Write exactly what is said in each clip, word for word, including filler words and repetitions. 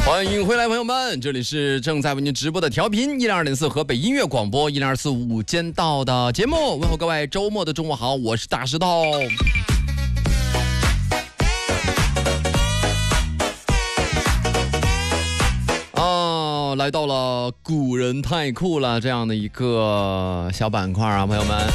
欢迎回来，朋友们，这里是正在为您直播的调频一零二点四河北音乐广播一零二四午间到的节目，问候各位周末的中午好，我是大石头。哦，来到了古人太酷了这样的一个小板块啊，朋友们。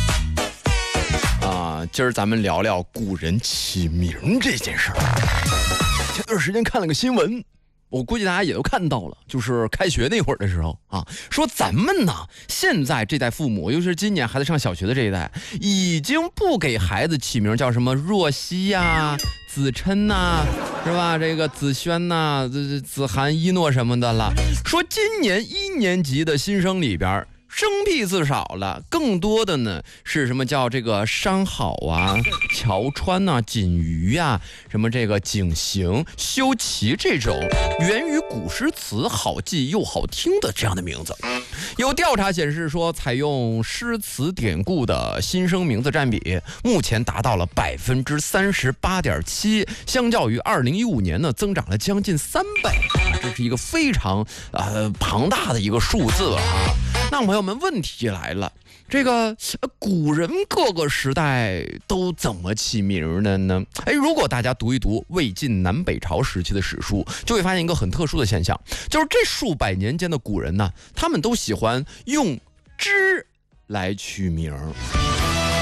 啊，今儿咱们聊聊古人起名这件事儿。前段时间看了个新闻。我估计大家也都看到了，就是开学那会儿的时候啊，说咱们呢现在这代父母，尤其是今年孩子上小学的这一代，已经不给孩子起名叫什么若曦呀、啊、子琛呐、啊，是吧？这个子轩呐、啊、子子涵、一诺什么的了。说今年一年级的新生里边，生僻字少了，更多的呢是什么叫这个商好啊、乔川呐、啊、锦瑜啊，什么这个景行、修齐这种源于古诗词、好记又好听的这样的名字。有调查显示说，采用诗词典故的新生名字占比目前达到了百分之三十八点七，相较于二零一五年呢，增长了将近三倍，这是一个非常呃庞大的一个数字啊。那朋友们，问题来了，这个古人各个时代都怎么起名的呢？哎，如果大家读一读魏晋南北朝时期的史书，就会发现一个很特殊的现象，就是这数百年间的古人呢，他们都喜欢用之来取名。